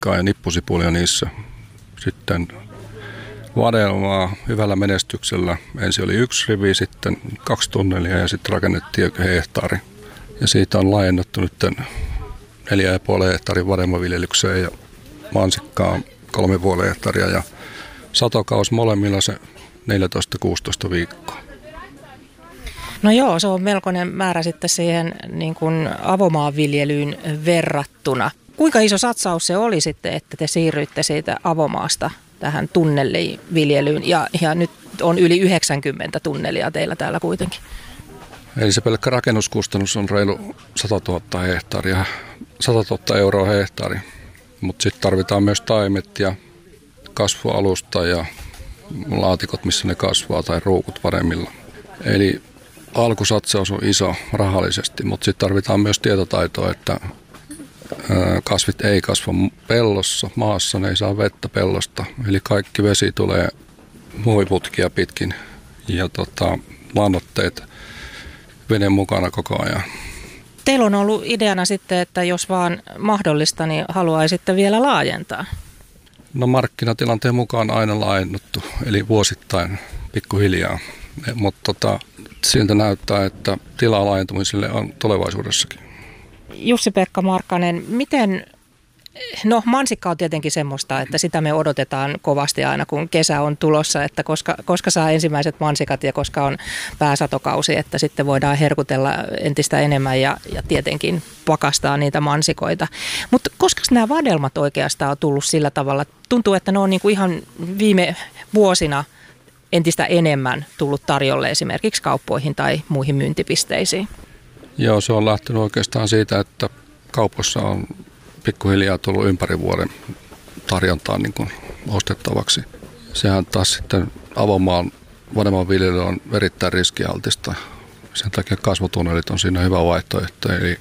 mansikkaa ja nippusipulia niissä. Sitten vadelmaa hyvällä menestyksellä. Ensin oli 1 rivi, sitten 2 tunnelia ja sitten rakennettiin hehtaari. Ja siitä on laajennettu nyt 4,5 hehtaarin vadelmaviljelykseen ja mansikkaa 3,5 hehtaaria ja satokaus molemmilla se 14-16 viikkoa. No joo, se on melkoinen määrä sitten siihen niin kuin avomaanviljelyyn verrattuna. Kuinka iso satsaus se oli sitten, että te siirryitte siitä avomaasta tähän tunneliviljelyyn ja nyt on yli 90 tunnelia teillä täällä kuitenkin? Eli se pelkkä rakennuskustannus on reilu 100 000 hehtaaria, 100 000 euroa hehtaari, mutta sitten tarvitaan myös taimet ja kasvualusta ja laatikot, missä ne kasvaa tai ruukut paremmilla. Eli alkusatsaus on iso rahallisesti, mutta sitten tarvitaan myös tietotaitoa, että kasvit ei kasva pellossa, maassa, ne ei saa vettä pellosta. Eli kaikki vesi tulee muoviputkia pitkin ja lannoitteet veden mukana koko ajan. Teillä on ollut ideana sitten, että jos vaan mahdollista, niin haluaisitte vielä laajentaa. No markkinatilanteen mukaan aina laajennuttu, eli vuosittain pikkuhiljaa. Mutta siltä näyttää, että tilaa laajentumiselle on tulevaisuudessakin. Jussi-Pekka Markkanen, miten, no mansikka on tietenkin semmoista, että sitä me odotetaan kovasti aina kun kesä on tulossa, että koska saa ensimmäiset mansikat ja koska on pääsatokausi, että sitten voidaan herkutella entistä enemmän ja tietenkin pakastaa niitä mansikoita. Mutta koska nämä vadelmat oikeastaan on tullut sillä tavalla, tuntuu, että ne on niinku ihan viime vuosina entistä enemmän tullut tarjolle esimerkiksi kauppoihin tai muihin myyntipisteisiin? Joo, se on lähtenyt oikeastaan siitä, että kaupoissa on pikkuhiljaa tullut ympäri vuoden tarjontaa niin kuin ostettavaksi. Sehän taas sitten avomaan vadelman viljely on erittäin riskialtista. Sen takia kasvutunnelit on siinä hyvä vaihtoehto. Eli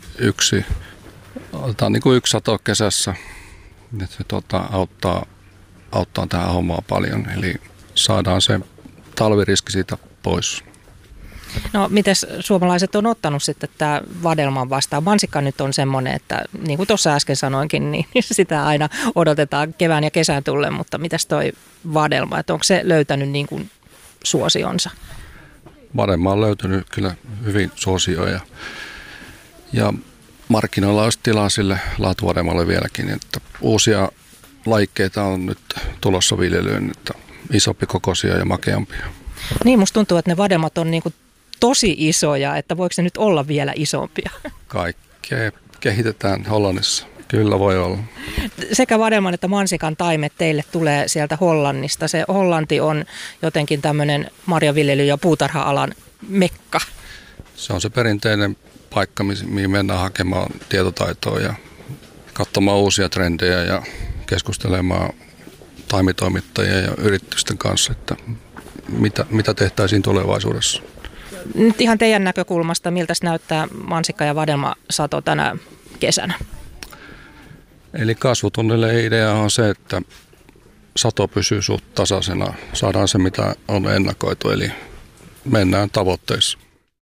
otetaan niin kuin 1 sato kesässä, että se auttaa tähän hommaan paljon. Eli saadaan se talviriski siitä pois. No mites suomalaiset on ottanut sitten tämä vadelman vastaan? Mansikka nyt on semmoinen, että niin kuin tuossa äsken sanoinkin, niin sitä aina odotetaan kevään ja kesän tullen, mutta mitäs toi vadelma, että onko se löytänyt niin kuin suosionsa? Vadelma on löytynyt kyllä hyvin suosioja ja markkinoilla olisi tilaa sille laatuvadelmalle vieläkin, että uusia lajikkeita on nyt tulossa viljelyyn, että isompi kokoisia ja makeampia. Niin, musta tuntuu, että ne vadelmat on niinku tosi isoja, että voiko se nyt olla vielä isompia? Kaikkea kehitetään Hollannissa. Kyllä voi olla. Sekä vadelman että mansikan taimet teille tulee sieltä Hollannista. Se Hollanti on jotenkin tämmöinen marjaviljely- ja puutarha-alan mekka. Se on se perinteinen paikka, mihin mennään hakemaan tietotaitoa ja katsomaan uusia trendejä ja keskustelemaan taimitoimittajien ja yritysten kanssa, että mitä tehtäisiin tulevaisuudessa. Nyt ihan teidän näkökulmasta, miltä näyttää mansikka- ja vadelmasato tänä kesänä? Eli kasvutunnille idea on se, että sato pysyy suht tasaisena. Saadaan se, mitä on ennakoitu, eli mennään tavoitteissa.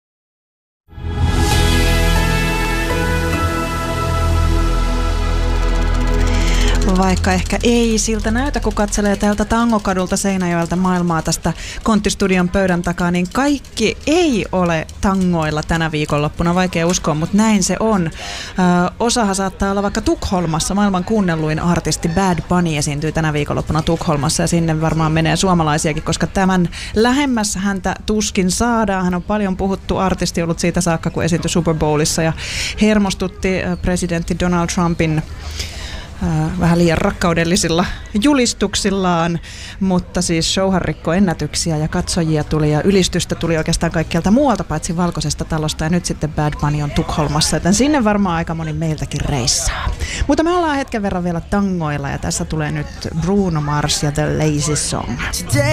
Vaikka ehkä ei siltä näytä, kun katselee täältä Tangokadulta Seinäjoelta maailmaa tästä Konttistudion pöydän takaa, niin kaikki ei ole tangoilla tänä viikonloppuna. Vaikea uskoa, mutta näin se on. Osahan saattaa olla vaikka Tukholmassa. Maailman kuunnelluin artisti Bad Bunny esiintyy tänä viikonloppuna Tukholmassa ja sinne varmaan menee suomalaisiakin, koska tämän lähemmässä häntä tuskin saadaan. Hän on paljon puhuttu artisti ollut siitä saakka, kun esiintyi Super Bowlissa ja hermostutti presidentti Donald Trumpin vähän liian rakkaudellisilla julistuksillaan, mutta siis showhan rikkoi ennätyksiä ja katsojia tuli ja ylistystä tuli oikeastaan kaikkialta muualta paitsi Valkoisesta talosta ja nyt sitten Bad Bunny on Tukholmassa, joten sinne varmaan aika moni meiltäkin reissaa. Mutta me ollaan hetken verran vielä tangoilla ja tässä tulee nyt Bruno Mars ja The Lazy Song.